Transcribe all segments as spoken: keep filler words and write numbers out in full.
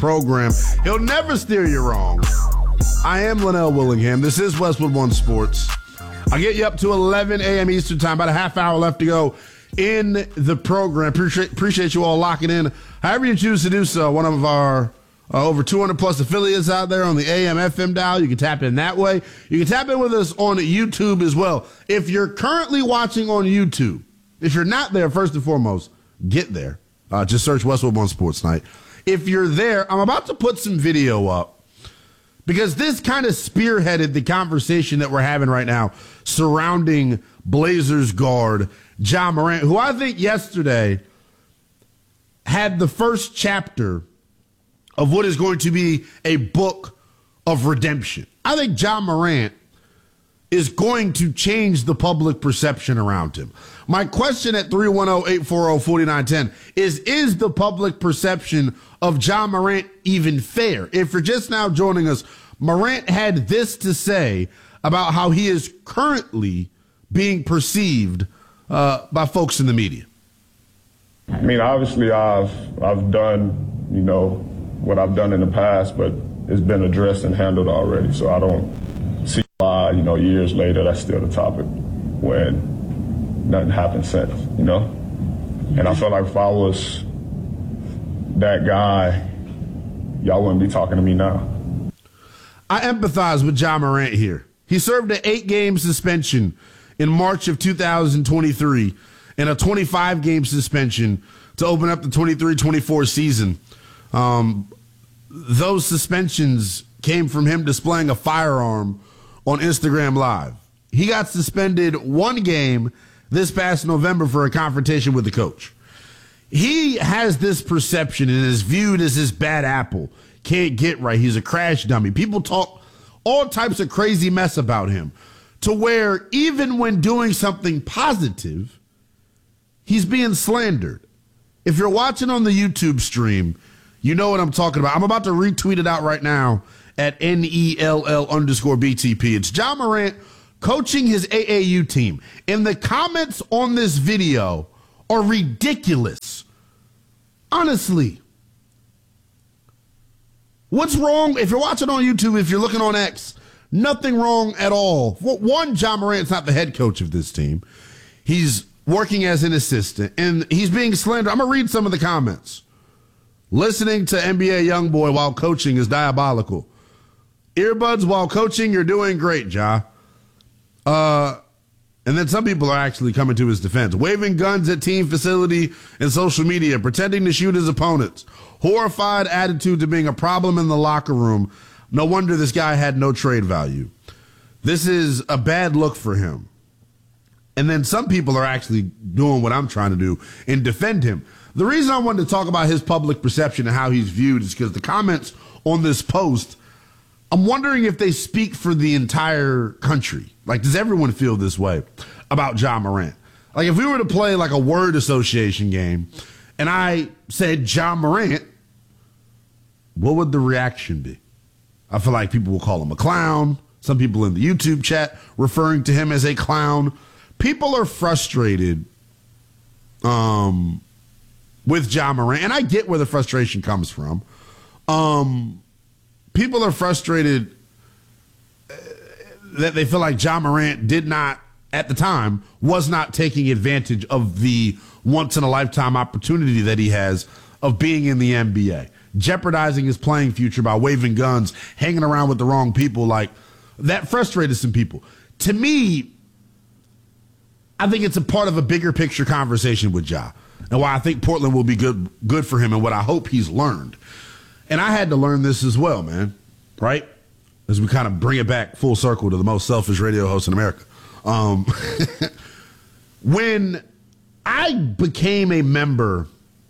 program. He'll never steer you wrong. I am Linnell Willingham. This is Westwood One Sports. I'll get you up to eleven a.m. Eastern time. About a half hour left to go in the program. Appreciate, appreciate you all locking in. However you choose to do so, one of our uh, over two hundred plus affiliates out there on the A M F M dial. You can tap in that way. You can tap in with us on YouTube as well. If you're currently watching on YouTube, if you're not there, first and foremost, get there. Uh, just search Westwood One Sports Night. If you're there, I'm about to put some video up because this kind of spearheaded the conversation that we're having right now surrounding Blazers guard Ja Morant, who I think yesterday had the first chapter of what is going to be a book of redemption. I think Ja Morant is going to change the public perception around him. My question at three one zero, eight four zero, four nine one zero is, is the public perception of Ja Morant even fair? If you're just now joining us, Morant had this to say about how he is currently being perceived uh, by folks in the media. I mean, obviously I've I've done, you know, what I've done in the past, but it's been addressed and handled already. So I don't see why, you know, years later, that's still the topic when nothing happened since, you know? And I feel like if I was that guy, y'all wouldn't be talking to me now. I empathize with Ja Morant here. He served an eight-game suspension in March of two thousand twenty-three and a twenty-five game suspension to open up the twenty-three twenty-four season. Um, those suspensions came from him displaying a firearm on Instagram Live. He got suspended one game this past November for a confrontation with the coach. He has this perception and is viewed as this bad apple. Can't get right. He's a crash dummy. People talk all types of crazy mess about him to where even when doing something positive, he's being slandered. If you're watching on the YouTube stream, you know what I'm talking about. I'm about to retweet it out right now at N E L L underscore B T P. It's Ja Morant coaching his A A U team. And the comments on this video are ridiculous. Honestly. What's wrong? If you're watching on YouTube, if you're looking on X, nothing wrong at all. One, Ja Morant's not the head coach of this team. He's working as an assistant, and he's being slandered. I'm going to read some of the comments. Listening to N B A Youngboy while coaching is diabolical. Earbuds while coaching, you're doing great, Ja. Uh, and then some people are actually coming to his defense. Waving guns at team facility and social media, pretending to shoot his opponents. Horrified attitude to being a problem in the locker room. No wonder this guy had no trade value. This is a bad look for him. And then some people are actually doing what I'm trying to do and defend him. The reason I wanted to talk about his public perception and how he's viewed is because the comments on this post, I'm wondering if they speak for the entire country. Like, does everyone feel this way about Ja Morant? Like, if we were to play like a word association game and I said Ja Morant, what would the reaction be? I feel like people will call him a clown. Some people in the YouTube chat referring to him as a clown. People are frustrated um, with Ja Morant, and I get where the frustration comes from. Um, people are frustrated that they feel like Ja Morant did not, at the time, was not taking advantage of the once-in-a-lifetime opportunity that he has of being in the N B A, jeopardizing his playing future by waving guns, hanging around with the wrong people. Like, that frustrated some people. To me, I think it's a part of a bigger picture conversation with Ja, and why I think Portland will be good good for him and what I hope he's learned. And I had to learn this as well, man, right? As we kind of bring it back full circle to the most selfish radio host in America. Um, when I became a member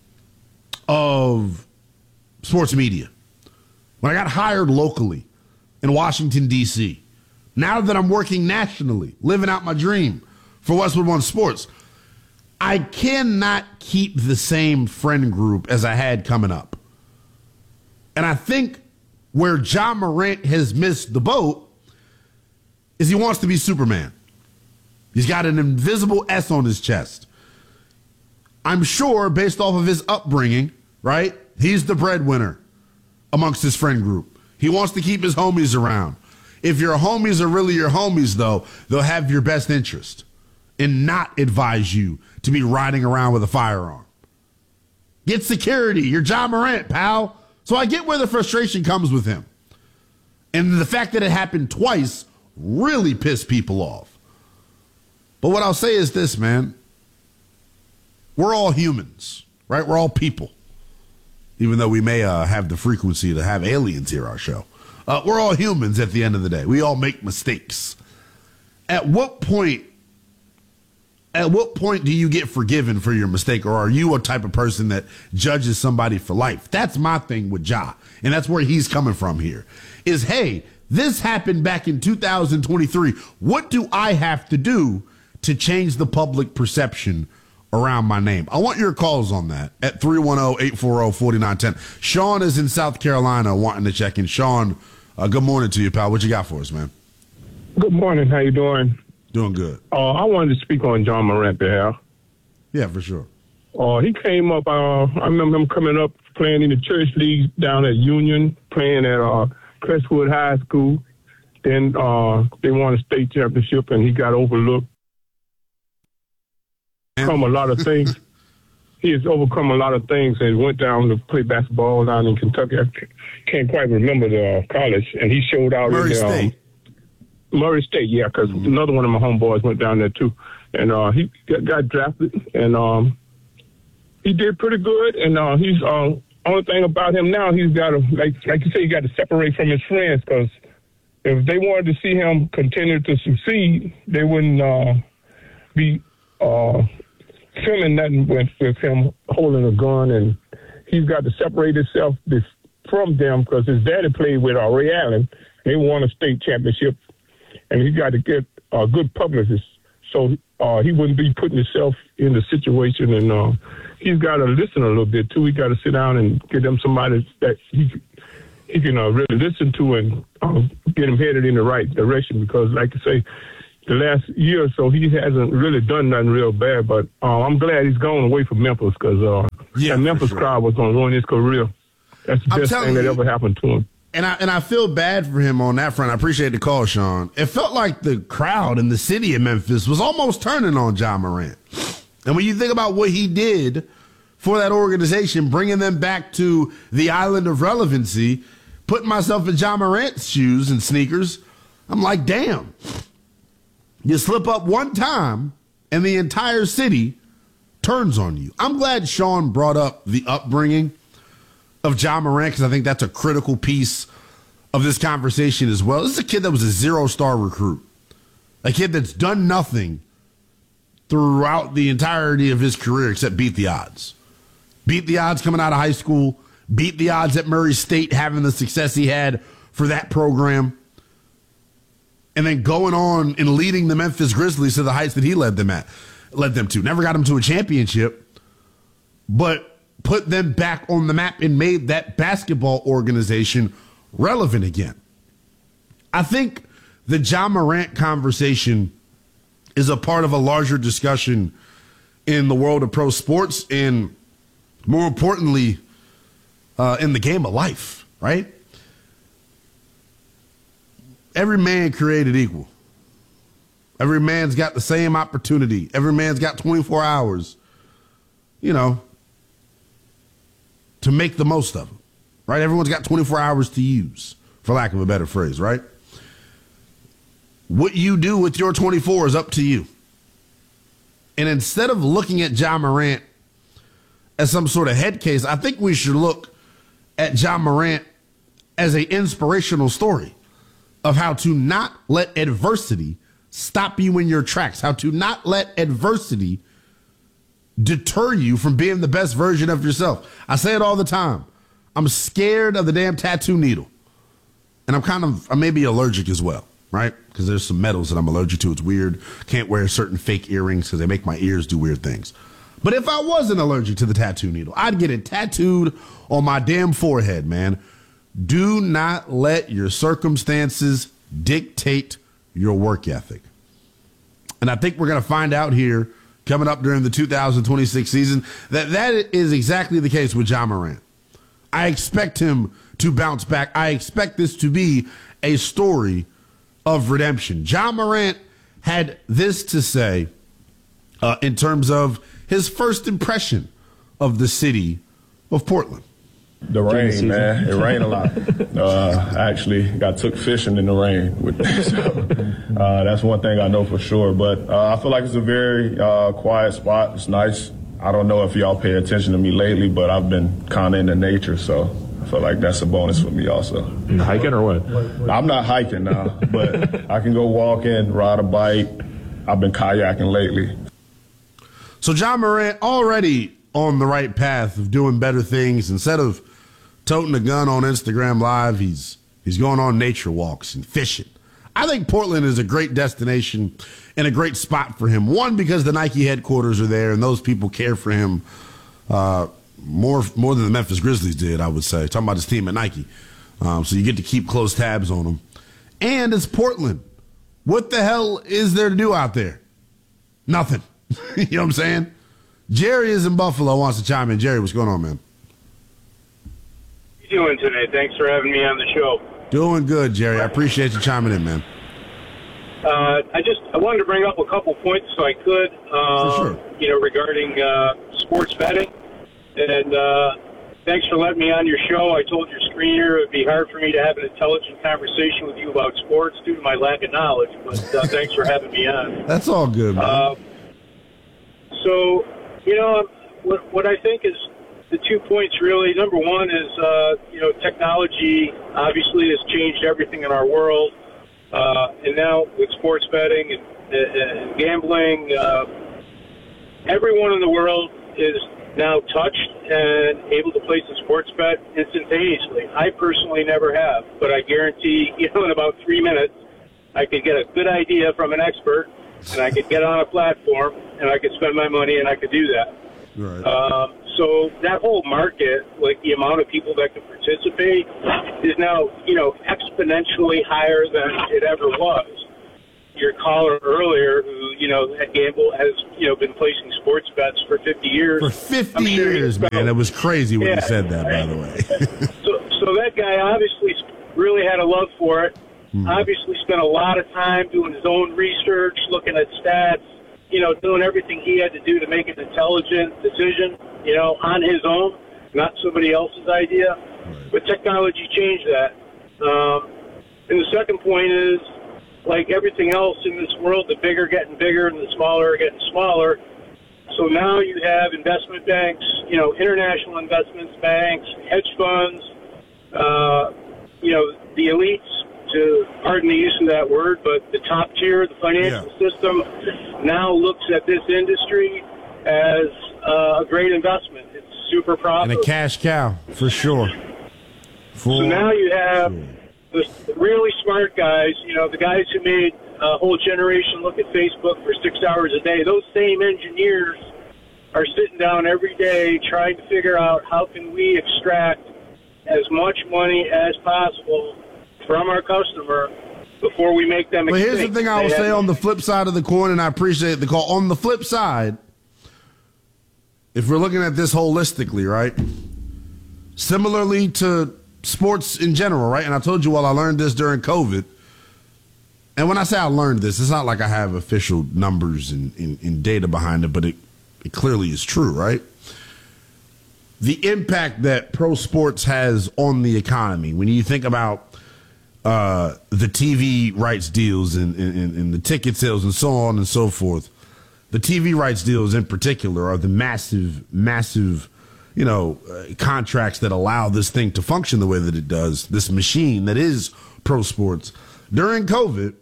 of sports media, when I got hired locally in Washington, D C, now that I'm working nationally, living out my dream for Westwood One Sports, I cannot keep the same friend group as I had coming up. And I think where Ja Morant has missed the boat is he wants to be Superman. He's got an invisible S on his chest. I'm sure, based off of his upbringing, right, he's the breadwinner amongst his friend group. He wants to keep his homies around. If your homies are really your homies, though, they'll have your best interest and not advise you to be riding around with a firearm. Get security. You're Ja Morant, pal. So I get where the frustration comes with him. And the fact that it happened twice really pissed people off. But what I'll say is this, man. We're all humans, right? We're all people. Even though we may uh, have the frequency to have aliens hear our show. Uh, we're all humans at the end of the day. We all make mistakes. At what point At what point do you get forgiven for your mistake, or are you a type of person that judges somebody for life? That's my thing with Ja, and that's where he's coming from here, is, hey, this happened back in two thousand twenty-three. What do I have to do to change the public perception around my name? I want your calls on that at three one zero, eight four zero, four nine one zero. Sean is in South Carolina wanting to check in. Sean, uh, good morning to you, pal. What you got for us, man? Good morning. How you doing? Doing good. Uh, I wanted to speak on Ja Morant behalf. Yeah, for sure. Uh, he came up, uh, I remember him coming up playing in the church league down at Union, playing at uh, Crestwood High School. Then uh, they won a state championship, and he got overlooked. Overcome a lot of things. He has overcome a lot of things and went down to play basketball down in Kentucky. I can't quite remember the uh, college, and he showed out Murray in the, State. Um, Murray State, yeah, because mm-hmm. another one of my homeboys went down there too, and uh, he got, got drafted, and um, he did pretty good. And uh, he's uh, only thing about him now, he's got to, like like you say, he got to separate from his friends, because if they wanted to see him continue to succeed, they wouldn't uh, be uh, filming nothing with, with him holding a gun, and he's got to separate himself from them, because his daddy played with uh, Ray Allen. They won a state championship. And he got to get a uh, good publicist, so uh, he wouldn't be putting himself in the situation. And uh, he's got to listen a little bit too. He got to sit down and get them somebody that he he can uh, really listen to, and uh, get him headed in the right direction. Because, like I say, the last year or so he hasn't really done nothing real bad. But uh, I'm glad he's gone away from Memphis, because uh, yeah, that Memphis sure. crowd was going to ruin his career. That's the I'm best thing that you. ever happened to him. And I and I feel bad for him on that front. I appreciate the call, Sean. It felt like the crowd in the city of Memphis was almost turning on Ja Morant. And when you think about what he did for that organization, bringing them back to the island of relevancy, putting myself in Ja Morant's shoes and sneakers, I'm like, damn. You slip up one time, and the entire city turns on you. I'm glad Sean brought up the upbringing of Ja Morant, because I think that's a critical piece of this conversation as well. This is a kid that was a zero-star recruit, a kid that's done nothing throughout the entirety of his career except beat the odds. Beat the odds coming out of high school, beat the odds at Murray State, having the success he had for that program, and then going on and leading the Memphis Grizzlies to the heights that he led them at, led them to. Never got them to a championship, but put them back on the map and made that basketball organization relevant again. I think the Ja Morant conversation is a part of a larger discussion in the world of pro sports, and more importantly, uh, in the game of life, right? Every man created equal. Every man's got the same opportunity. Every man's got twenty-four hours, you know, to make the most of them, right? Everyone's got twenty-four hours to use, for lack of a better phrase, right? What you do with your twenty-four is up to you. And instead of looking at Ja Morant as some sort of head case, I think we should look at Ja Morant as an inspirational story of how to not let adversity stop you in your tracks, how to not let adversity deter you from being the best version of yourself. I say it all the time. I'm scared of the damn tattoo needle. And I'm kind of, I may be allergic as well, right? Because there's some metals that I'm allergic to. It's weird. Can't wear certain fake earrings because they make my ears do weird things. But if I wasn't allergic to the tattoo needle, I'd get it tattooed on my damn forehead, man. Do not let your circumstances dictate your work ethic. And I think we're going to find out here coming up during the two thousand twenty-six season that that is exactly the case with Ja Morant. I expect him to bounce back. I expect this to be a story of redemption. Ja Morant had this to say uh, in terms of his first impression of the city of Portland. The rain, man. It rained a lot. Uh, I actually got took fishing in the rain. With so, uh, that's one thing I know for sure. But uh, I feel like it's a very uh, quiet spot. It's nice. I don't know if y'all pay attention to me lately, but I've been kind of into nature, so I feel like that's a bonus for me also. Hiking or what? I'm not hiking now, but I can go walking, ride a bike. I've been kayaking lately. So Ja Morant already on the right path of doing better things. Instead of toting a gun on Instagram Live, he's he's going on nature walks and fishing. I think Portland is a great destination and a great spot for him. One, because the Nike headquarters are there and those people care for him uh, more more than the Memphis Grizzlies did, I would say. Talking about his team at Nike. Um, so you get to keep close tabs on him. And it's Portland. What the hell is there to do out there? Nothing. You know what I'm saying? Jerry is in Buffalo, wants to chime in. Jerry, what's going on, man? How you doing today? Thanks for having me on the show. Doing good, Jerry. I appreciate you chiming in, man. Uh, I just I wanted to bring up a couple points if I could, um, For sure. you know, regarding uh, sports betting. And uh, thanks for letting me on your show. I told your screener it would be hard for me to have an intelligent conversation with you about sports due to my lack of knowledge. But uh, thanks for having me on. That's all good, man. Uh, so, you know, what, what I think is the two points really. Number one is, uh, you know, technology obviously has changed everything in our world. Uh, and now with sports betting and, and gambling, uh, everyone in the world is now touched and able to place a sports bet instantaneously. I personally never have, but I guarantee, you know, in about three minutes, I could get a good idea from an expert, and I could get on a platform, and I could spend my money, and I could do that. Right. Um, so that whole market, like the amount of people that can participate, is now, you know, exponentially higher than it ever was. Your caller earlier, who, you know, at Gamble has, you know, been placing sports bets for fifty years. For fifty sure years, about, man. It was crazy when yeah, you said that, right? by the way. so, so that guy obviously really had a love for it. Mm. Obviously spent a lot of time doing his own research, looking at stats, you know, doing everything he had to do to make an intelligent decision, you know, on his own, not somebody else's idea. Right. But technology changed that. Um, and the second point is, like everything else in this world, the bigger getting bigger and the smaller are getting smaller. So now you have investment banks, you know, international investments banks, hedge funds, uh, you know, the elites, to pardon the use of that word, but the top tier, the financial yeah. system, now looks at this industry as uh, a great investment. It's super profitable. And a cash cow, for sure. For so now you have sure. the really smart guys, you know, the guys who made a whole generation look at Facebook for six hours a day. Those same engineers are sitting down every day trying to figure out how can we extract as much money as possible from our customer before we make them But extinct. here's the thing I will say on the flip side of the coin, and I appreciate the call. On the flip side, if we're looking at this holistically, right, similarly to sports in general, right, and I told you, well, I learned this during COVID, and when I say I learned this, it's not like I have official numbers and, and, and data behind it, but it, it clearly is true, right? The impact that pro sports has on the economy, when you think about uh, the T V rights deals and, and, and the ticket sales and so on and so forth, the T V rights deals in particular are the massive, massive, you know, uh, contracts that allow this thing to function the way that it does, this machine that is pro sports. During COVID,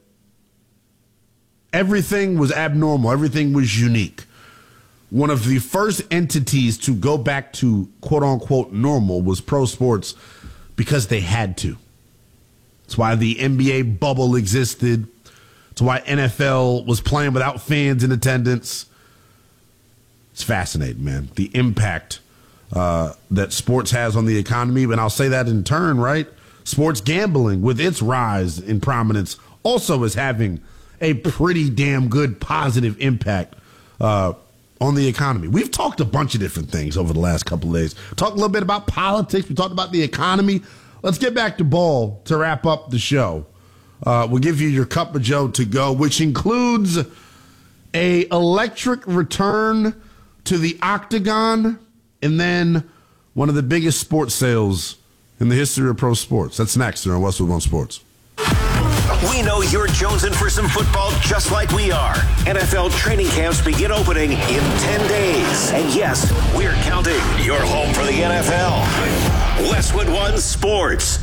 everything was abnormal. Everything was unique. One of the first entities to go back to quote unquote normal was pro sports because they had to. That's why the N B A bubble existed. That's why N F L was playing without fans in attendance. It's fascinating, man. The impact uh, that sports has on the economy. And I'll say that in turn, right? Sports gambling with its rise in prominence also is having a pretty damn good positive impact uh, on the economy. We've talked a bunch of different things over the last couple of days. Talked a little bit about politics. We talked about the economy. let's get back to ball to wrap up the show. Uh, we'll give you your Cup of Joe to go, which includes a electric return to the Octagon, and then one of the biggest sports sales in the history of pro sports. That's next here on Westwood One Sports. We know you're jonesing for some football just like we are. N F L training camps begin opening in ten days. And yes, we're counting. You're home for the N F L. Westwood One Sports.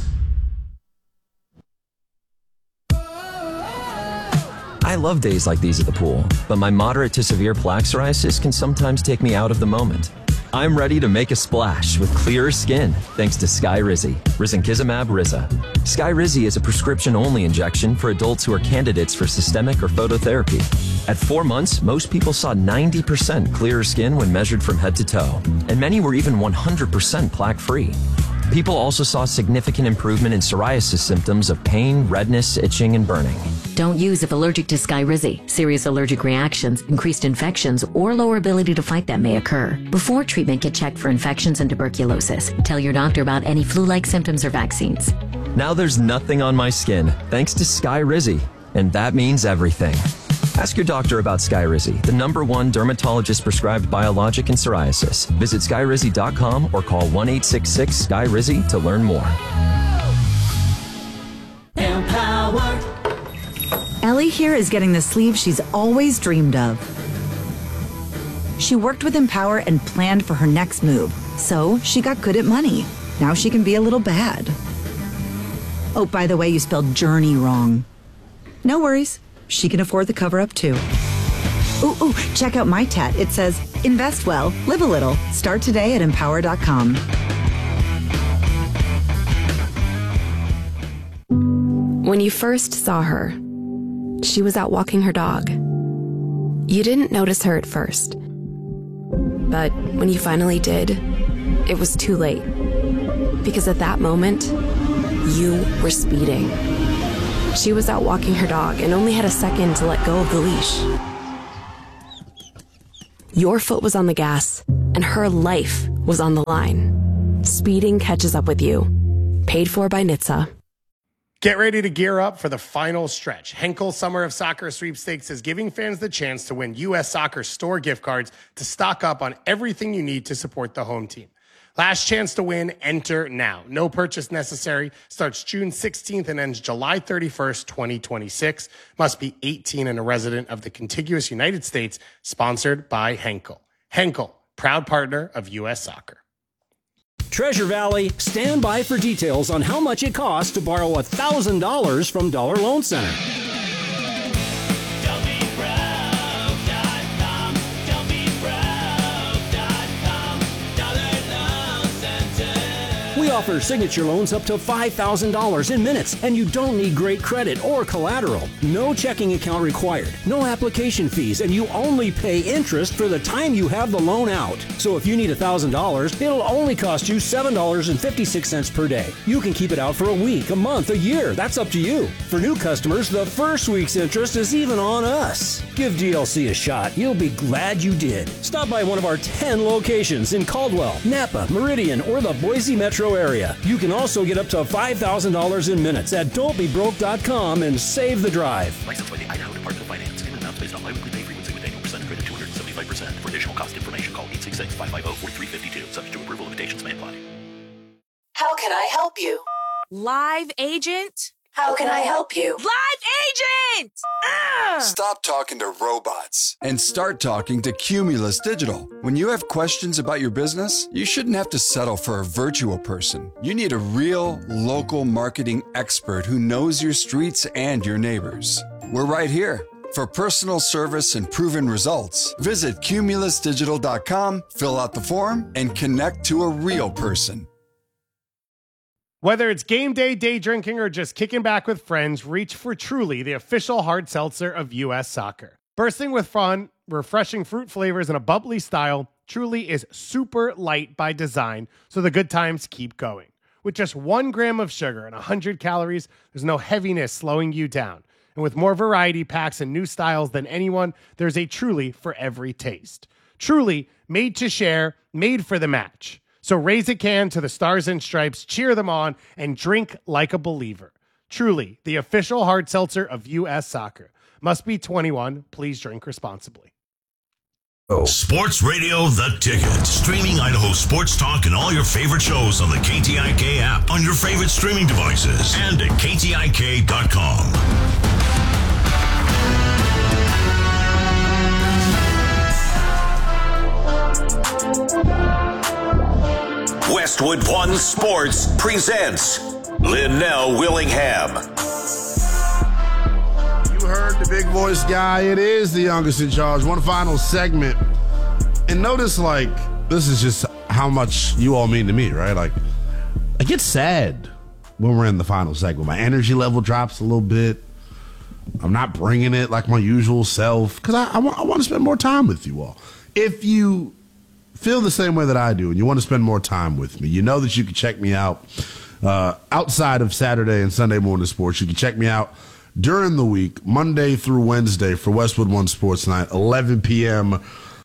I love days like these at the pool, but my moderate to severe plaque psoriasis can sometimes take me out of the moment. I'm ready to make a splash with clearer skin thanks to Skyrizi, risankizumab Riza. Skyrizi is a prescription-only injection for adults who are candidates for systemic or phototherapy. At four months, most people saw ninety percent clearer skin when measured from head to toe, and many were even one hundred percent plaque-free. People also saw significant improvement in psoriasis symptoms of pain, redness, itching, and burning. Don't use if allergic to Skyrizi. Serious allergic reactions, increased infections, or lower ability to fight them may occur. Before treatment, get checked for infections and tuberculosis. Tell your doctor about any flu-like symptoms or vaccines. Now there's nothing on my skin thanks to Skyrizi, and that means everything. Ask your doctor about Skyrizi, the number one dermatologist-prescribed biologic in psoriasis. Visit skyrizi dot com or call one eight six six Sky Rizi to learn more. Empower. Ellie here is getting the sleeve she's always dreamed of. She worked with Empower and planned for her next move, so she got good at money. Now she can be a little bad. Oh, by the way, you spelled journey wrong. No worries. She can afford the cover-up, too. Ooh, ooh, check out my tat. It says, invest well, live a little. Start today at empower dot com. When you first saw her, she was out walking her dog. You didn't notice her at first. But when you finally did, it was too late. Because at that moment, you were speeding. She was out walking her dog and only had a second to let go of the leash. Your foot was on the gas, and her life was on the line. Speeding catches up with you. Paid for by N H T S A. Get ready to gear up for the final stretch. Henkel Summer of Soccer Sweepstakes is giving fans the chance to win U S Soccer store gift cards to stock up on everything you need to support the home team. Last chance to win, enter now. No purchase necessary. Starts June sixteenth and ends July thirty-first, twenty twenty-six. Must be eighteen and a resident of the contiguous United States. Sponsored by Henkel. Henkel, proud partner of U S Soccer. Treasure Valley, stand by for details on how much it costs to borrow one thousand dollars from Dollar Loan Center. We offer signature loans up to five thousand dollars in minutes, and you don't need great credit or collateral. No checking account required, no application fees, and you only pay interest for the time you have the loan out. So if you need one thousand dollars, it'll only cost you seven dollars and fifty-six cents per day. You can keep it out for a week, a month, a year. That's up to you. For new customers, the first week's interest is even on us. Give D L C a shot. You'll be glad you did. Stop by one of our ten locations in Caldwell, Napa, Meridian, or the Boise metro area. You can also get up to five thousand dollars in minutes at don't be broke dot com and save the drive. Licensed by the Idaho Department of Finance. Payment amounts based on biweekly pay frequency with annual percent credit two hundred seventy-five percent. For additional cost information, call eight six six, five five zero, four three five two. Subject to approval, limitations may apply. How can I help you? Live agent? How can I help you? Live agent! Ah! Stop talking to robots and start talking to Cumulus Digital. When you have questions about your business, you shouldn't have to settle for a virtual person. You need a real, local marketing expert who knows your streets and your neighbors. We're right here. For personal service and proven results, visit cumulus digital dot com, fill out the form, and connect to a real person. Whether it's game day, day drinking, or just kicking back with friends, reach for Truly, the official hard seltzer of U S Soccer. Bursting with fun, refreshing fruit flavors, and a bubbly style, Truly is super light by design, so the good times keep going. With just one gram of sugar and one hundred calories, there's no heaviness slowing you down. And with more variety packs and new styles than anyone, there's a Truly for every taste. Truly, made to share, made for the match. So raise a can to the Stars and Stripes, cheer them on, and drink like a believer. Truly, the official hard seltzer of U S Soccer. Must be twenty-one. Please drink responsibly. Oh. Sports Radio The Ticket. Streaming Idaho sports talk and all your favorite shows on the K T I K app, on your favorite streaming devices, and at K T I K dot com. Westwood One Sports presents Linnell Willingham. You heard the big voice guy. It is the youngest in charge. One final segment. And notice, like, this is just how much you all mean to me, right? Like, I get sad when we're in the final segment. My energy level drops a little bit. I'm not bringing it like my usual self because I, I, want, I want to spend more time with you all. If you feel the same way that I do and you want to spend more time with me, you know that you can check me out uh, outside of Saturday and Sunday morning sports. You can check me out during the week, Monday through Wednesday for Westwood One Sports Night, eleven p.m.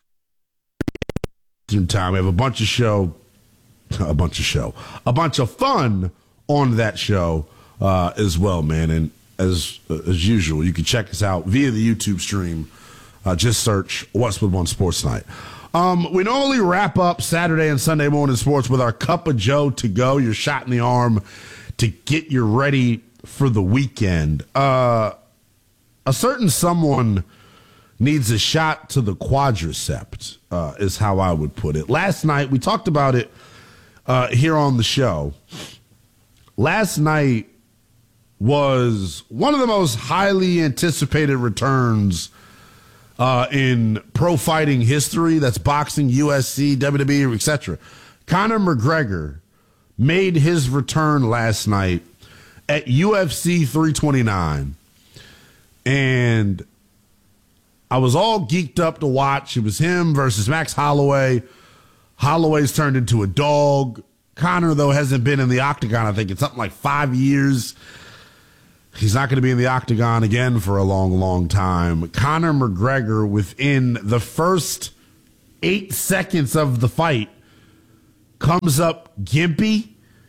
time. We have a bunch of show, a bunch of show, a bunch of fun on that show uh, as well, man. And as uh, as usual, you can check us out via the YouTube stream. Uh, just search Westwood One Sports Night. Um, we normally wrap up Saturday and Sunday morning sports with our Cup of Joe to go, your shot in the arm to get you ready for the weekend. Uh, a certain someone needs a shot to the quadriceps, uh, is how I would put it. Last night, we talked about it uh, here on the show. Last night was one of the most highly anticipated returns Uh, in pro fighting history. That's boxing, U F C, W W E, et cetera. Conor McGregor made his return last night at U F C three twenty-nine. And I was all geeked up to watch. It was him versus Max Holloway. Holloway's turned into a dog. Conor, though, hasn't been in the octagon, I think it's something like five years. He's not going to be in the octagon again for a long, long time. Conor McGregor, within the first eight seconds of the fight, comes up gimpy,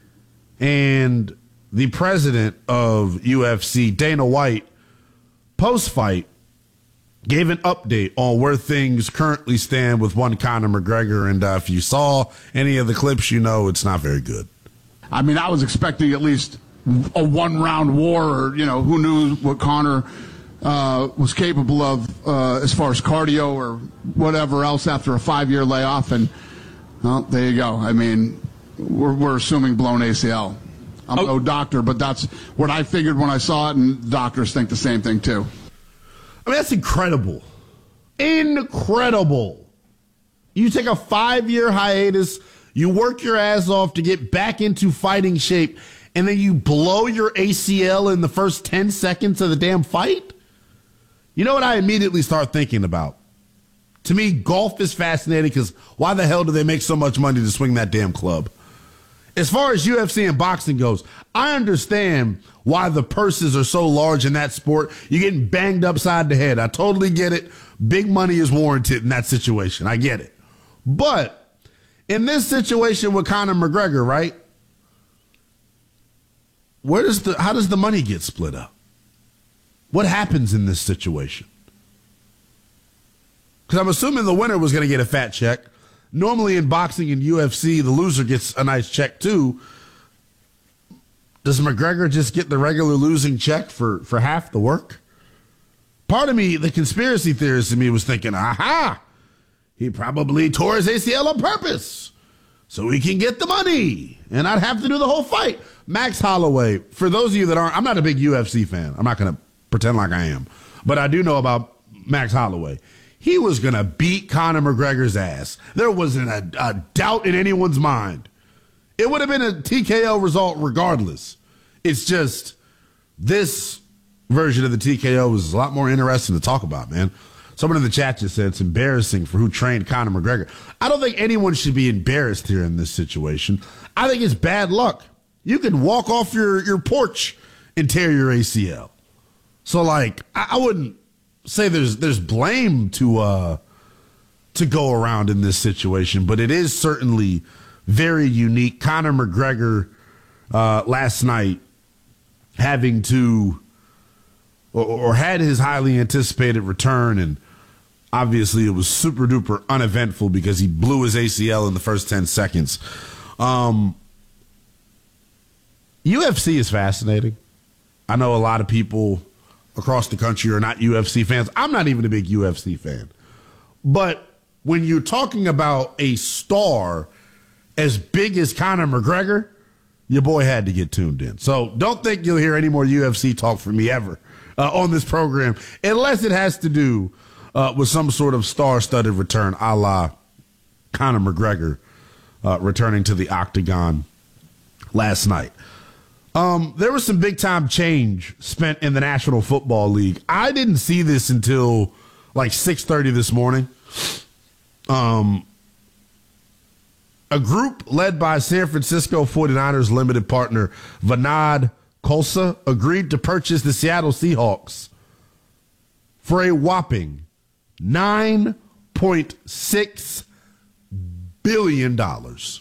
and the president of U F C, Dana White, post-fight, gave an update on where things currently stand with one Conor McGregor, and uh, if you saw any of the clips, you know it's not very good. I mean, I was expecting at least a one-round war, or, you know, who knew what Conor uh, was capable of uh, as far as cardio or whatever else after a five-year layoff. And, well, there you go. I mean, we're, we're assuming blown A C L. I'm oh. no doctor, but that's what I figured when I saw it, and doctors think the same thing, too. I mean, that's incredible. Incredible. You take a five-year hiatus, you work your ass off to get back into fighting shape, and then you blow your A C L in the first ten seconds of the damn fight? You know what I immediately start thinking about? To me, golf is fascinating because why the hell do they make so much money to swing that damn club? As far as U F C and boxing goes, I understand why the purses are so large in that sport. You're getting banged upside the head. I totally get it. Big money is warranted in that situation. I get it. But in this situation with Conor McGregor, right? Where does the how does the money get split up? What happens in this situation? Because I'm assuming the winner was going to get a fat check. Normally in boxing and U F C, the loser gets a nice check too. Does McGregor just get the regular losing check for, for half the work? Part of me, the conspiracy theorist in me, was thinking, aha, he probably tore his A C L on purpose so he can get the money and not have to do the whole fight. Max Holloway, for those of you that aren't, I'm not a big U F C fan. I'm not going to pretend like I am. But I do know about Max Holloway. He was going to beat Conor McGregor's ass. There wasn't a, a doubt in anyone's mind. It would have been a T K O result regardless. It's just this version of the T K O was a lot more interesting to talk about, man. Someone in the chat just said it's embarrassing for who trained Conor McGregor. I don't think anyone should be embarrassed here in this situation. I think it's bad luck. You can walk off your, your porch and tear your A C L. So, like, I, I wouldn't say there's there's blame to uh to go around in this situation, but it is certainly very unique. Conor McGregor uh, last night having to or, or had his highly anticipated return, and obviously it was super duper uneventful because he blew his A C L in the first ten seconds. Um, U F C is fascinating. I know a lot of people across the country are not U F C fans. I'm not even a big U F C fan. But when you're talking about a star as big as Conor McGregor, your boy had to get tuned in. So don't think you'll hear any more U F C talk from me ever uh, on this program, unless it has to do uh, with some sort of star-studded return a la Conor McGregor uh, returning to the octagon last night. Um, there was some big-time change spent in the National Football League. I didn't see this until like six thirty this morning. Um, a group led by San Francisco forty-niners limited partner Vinod Khosla agreed to purchase the Seattle Seahawks for a whopping nine point six billion dollars.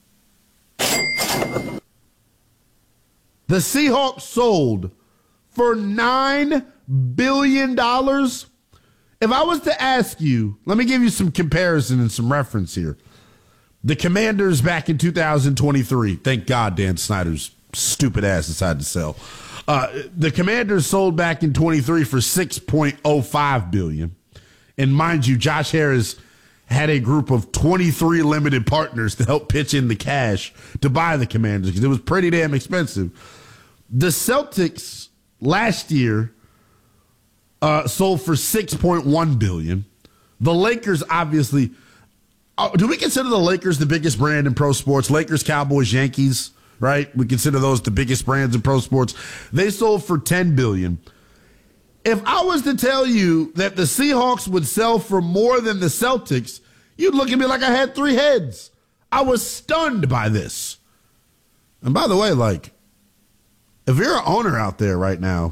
The Seahawks sold for nine billion dollars. If I was to ask you, let me give you some comparison and some reference here. The Commanders back in two thousand twenty-three, thank God Dan Snyder's stupid ass decided to sell. Uh, the Commanders sold back in twenty-three for six point oh five billion dollars. And mind you, Josh Harris had a group of twenty-three limited partners to help pitch in the cash to buy the Commanders because it was pretty damn expensive. The Celtics last year uh, sold for six point one billion dollars. The Lakers, obviously, uh, do we consider the Lakers the biggest brand in pro sports? Lakers, Cowboys, Yankees, right? We consider those the biggest brands in pro sports. They sold for ten billion dollars. If I was to tell you that the Seahawks would sell for more than the Celtics, you'd look at me like I had three heads. I was stunned by this. And by the way, like, if you're an owner out there right now,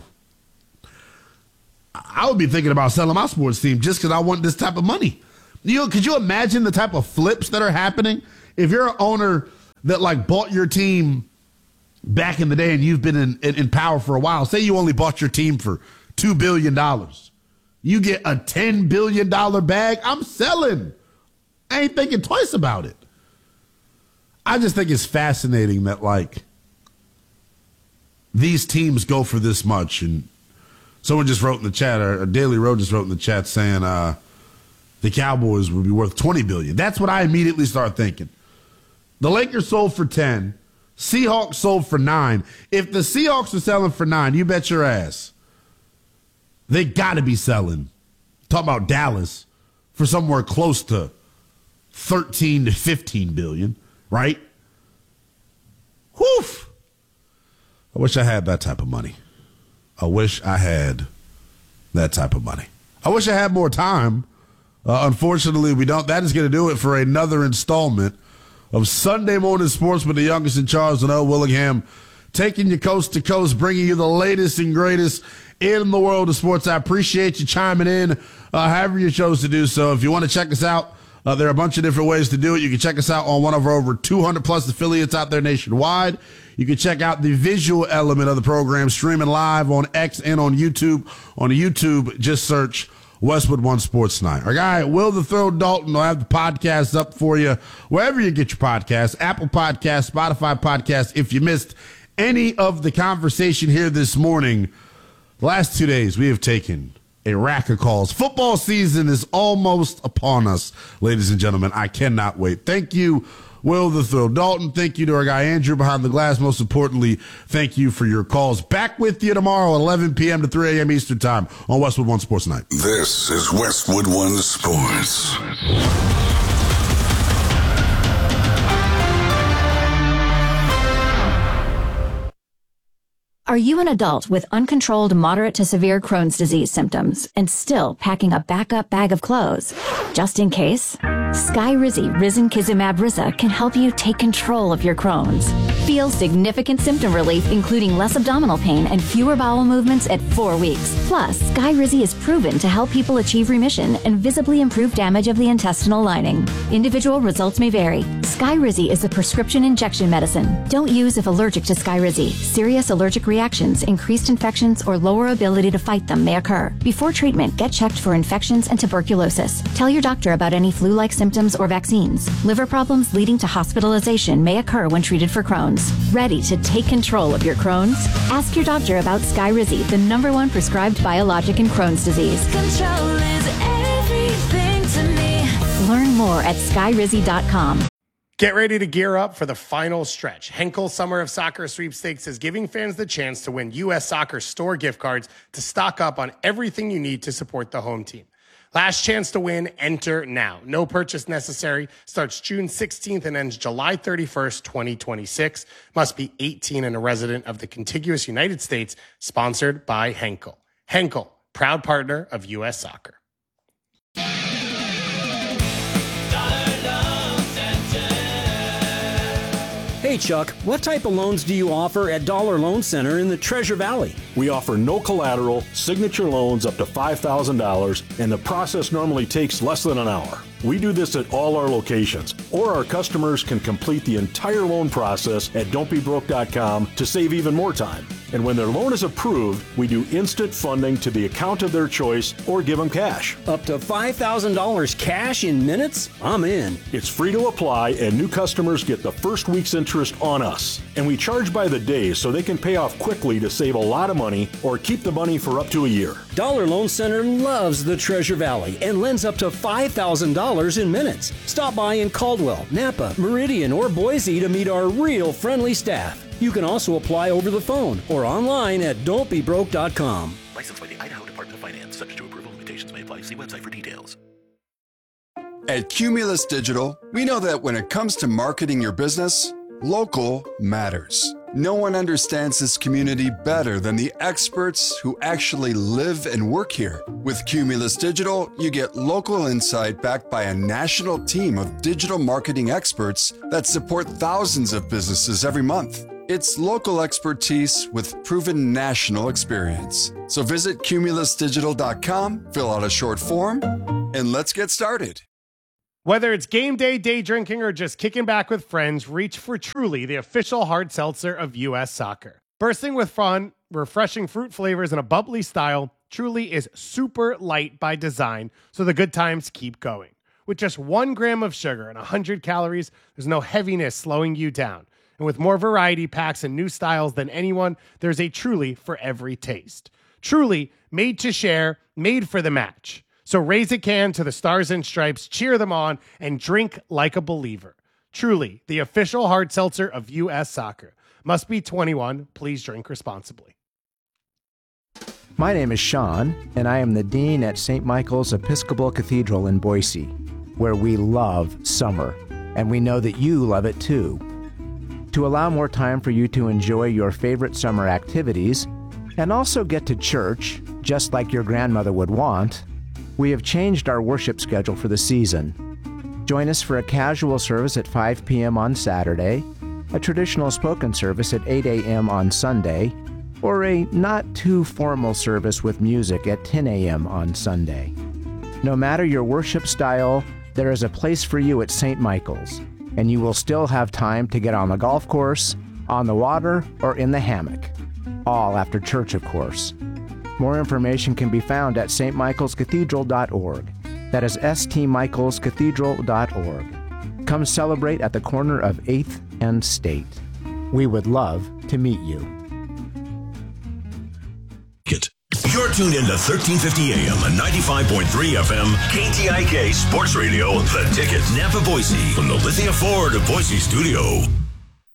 I would be thinking about selling my sports team just because I want this type of money. You know, could you imagine the type of flips that are happening? If you're an owner that, like, bought your team back in the day and you've been in, in, in power for a while, say you only bought your team for two billion dollars. You get a ten billion dollars bag, I'm selling. I ain't thinking twice about it. I just think it's fascinating that, like, these teams go for this much. And someone just wrote in the chat, or Daily Road just wrote in the chat saying uh, the Cowboys would be worth twenty billion dollars. That's what I immediately start thinking. The Lakers sold for ten. Seahawks sold for nine. If the Seahawks are selling for nine, you bet your ass they got to be selling, talk about Dallas, for somewhere close to thirteen to fifteen billion, right? Whew. I wish I had that type of money. I wish I had that type of money. I wish I had more time. Uh, unfortunately, we don't. That is going to do it for another installment of Sunday Morning Sports with the youngest in Charles and L. Willingham, taking you coast to coast, bringing you the latest and greatest in the world of sports. I appreciate you chiming in, uh, however you chose to do so. If you want to check us out, uh, there are a bunch of different ways to do it. You can check us out on one of our over two hundred plus affiliates out there nationwide. You can check out the visual element of the program streaming live on X and on YouTube. On YouTube, just search Westwood One Sports Night. Our guy, Will the Throw Dalton, will have the podcast up for you wherever you get your podcasts, Apple Podcasts, Spotify Podcasts. If you missed any of the conversation here this morning, the last two days we have taken a rack of calls. Football season is almost upon us, ladies and gentlemen. I cannot wait. Thank you, Will the Throw Dalton. Thank you to our guy Andrew behind the glass. Most importantly, thank you for your calls. Back with you tomorrow at eleven p.m. to three a.m. Eastern Time on Westwood One Sports Night. This is Westwood One Sports. Are you an adult with uncontrolled moderate to severe Crohn's disease symptoms and still packing a backup bag of clothes? Just in case, Skyrizi Risankizumab Riza can help you take control of your Crohn's. Feel significant symptom relief, including less abdominal pain and fewer bowel movements at four weeks. Plus, Skyrizi is proven to help people achieve remission and visibly improve damage of the intestinal lining. Individual results may vary. Skyrizi is a prescription injection medicine. Don't use if allergic to Skyrizi. Serious allergic reactions, increased infections, or lower ability to fight them may occur. Before treatment, get checked for infections and tuberculosis. Tell your doctor about any flu-like symptoms or vaccines. Liver problems leading to hospitalization may occur when treated for Crohn's. Ready to take control of your Crohn's? Ask your doctor about Skyrizi, the number one prescribed biologic in Crohn's disease. Control is everything to me. Learn more at skyrizi dot com. Get ready to gear up for the final stretch. Henkel Summer of Soccer Sweepstakes is giving fans the chance to win U S Soccer store gift cards to stock up on everything you need to support the home team. Last chance to win, enter now. No purchase necessary. Starts June sixteenth and ends July thirty-first, twenty twenty-six. Must be eighteen and a resident of the contiguous United States. Sponsored by Henkel. Henkel, proud partner of U S Soccer. Hey Chuck, what type of loans do you offer at Dollar Loan Center in the Treasure Valley? We offer no collateral, signature loans up to five thousand dollars, and the process normally takes less than an hour. We do this at all our locations, or our customers can complete the entire loan process at don't be broke dot com to save even more time. And when their loan is approved, we do instant funding to the account of their choice or give them cash. Up to five thousand dollars cash in minutes? I'm in. It's free to apply, and new customers get the first week's interest on us. And we charge by the day so they can pay off quickly to save a lot of money or keep the money for up to a year. Dollar Loan Center loves the Treasure Valley and lends up to five thousand dollars in minutes. Stop by in Caldwell, Napa, Meridian, or Boise to meet our real friendly staff. You can also apply over the phone or online at don't be broke dot com. Licensed by the Idaho Department of Finance. Subject to approval. Limitations may apply. See website for details. At Cumulus Digital, we know that when it comes to marketing your business, local matters. No one understands this community better than the experts who actually live and work here. With Cumulus Digital, you get local insight backed by a national team of digital marketing experts that support thousands of businesses every month. It's local expertise with proven national experience. So visit cumulus digital dot com, fill out a short form, and let's get started. Whether it's game day, day drinking, or just kicking back with friends, reach for Truly, the official hard seltzer of U S Soccer. Bursting with fun, refreshing fruit flavors, and a bubbly style, Truly is super light by design, so the good times keep going. With just one gram of sugar and one hundred calories, there's no heaviness slowing you down. And with more variety packs and new styles than anyone, there's a Truly for every taste. Truly, made to share, made for the match. So raise a can to the Stars and Stripes, cheer them on, and drink like a believer. Truly, the official hard seltzer of U S Soccer. Must be twenty-one. Please drink responsibly. My name is Sean, and I am the Dean at Saint Michael's Episcopal Cathedral in Boise, where we love summer, and we know that you love it too. To allow more time for you to enjoy your favorite summer activities, and also get to church, just like your grandmother would want, we have changed our worship schedule for the season. Join us for a casual service at five p.m. on Saturday, a traditional spoken service at eight a.m. on Sunday, or a not-too-formal service with music at ten a.m. on Sunday. No matter your worship style, there is a place for you at Saint Michael's, and you will still have time to get on the golf course, on the water, or in the hammock. All after church, of course. More information can be found at s t michaels cathedral dot org. That is s t michaels cathedral dot org. Come celebrate at the corner of eighth and State. We would love to meet you. You're tuned in to thirteen fifty A M and ninety-five point three F M, K T I K Sports Radio, The Ticket, Napa, Boise, from the Lithia Ford of Boise studio.